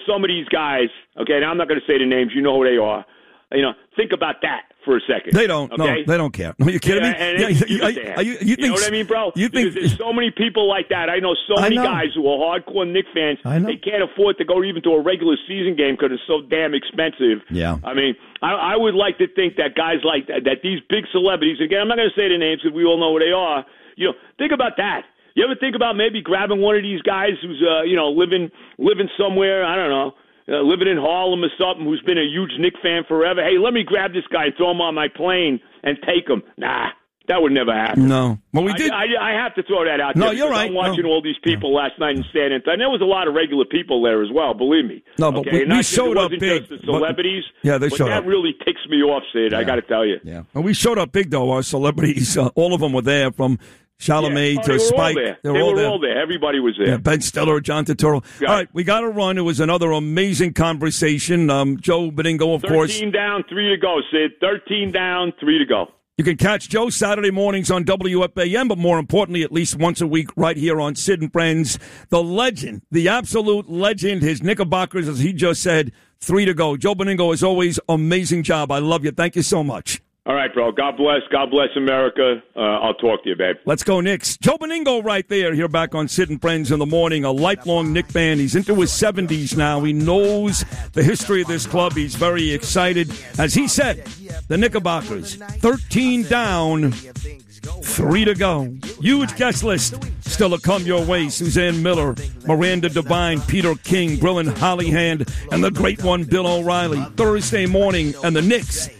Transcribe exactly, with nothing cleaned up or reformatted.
some of these guys, okay, now I'm not going to say the names. You know who they are. You know, think about that for a second. They don't. Okay? No, they don't care. No, you kidding yeah, me? And yeah, you, you, you, you, you, you, think, you know what I mean, bro? You think because there's so many people like that. I know so many know. guys who are hardcore Knicks fans. I know. They can't afford to go even to a regular season game because it's so damn expensive. Yeah. I mean, I, I would like to think that guys like that, that these big celebrities, again, I'm not going to say their names because we all know who they are. You know, think about that. You ever think about maybe grabbing one of these guys who's, uh, you know, living living somewhere, I don't know, uh, living in Harlem or something, who's been a huge Knicks fan forever? Hey, let me grab this guy and throw him on my plane and take him. Nah, that would never happen. No. Well, we did. I, I, I have to throw that out no, there. you're right. I'm watching no. all these people no. last night in San Antonio. And there was a lot of regular people there as well, believe me. No, but okay? we, we showed it up wasn't big. just the celebrities. But, yeah, they but showed that up. That really ticks me off, Sid, yeah. I got to tell you. Yeah. And we showed up big, though. Our celebrities, uh, all of them were there from Chalamet yeah. oh, to they Spike. All there. They were, they all, were there. all there. Everybody was there. Yeah, Ben Stiller, John Turturro. Yeah. All right, we got to run. It was another amazing conversation. Um, Joe Benigno, of thirteen course. thirteen down, three to go, Sid. thirteen down, three to go. You can catch Joe Saturday mornings on W F A M, but more importantly, at least once a week right here on Sid and Friends. The legend, the absolute legend, his Knickerbockers, as he just said, three to go. Joe Benigno, as always, amazing job. I love you. Thank you so much. All right, bro. God bless. God bless America. Uh, I'll talk to you, babe. Let's go, Knicks. Joe Benigno right there, here back on Sid and Friends in the morning, a lifelong Knick fan. He's into his seventies now. He knows the history of this club. He's very excited. As he said, the Knickerbockers, thirteen down, three to go. Huge guest list still to come your way. Suzanne Miller, Miranda Devine, Peter King, Brilliant Hollyhand, and the great one, Bill O'Reilly. Thursday morning, and the Knicks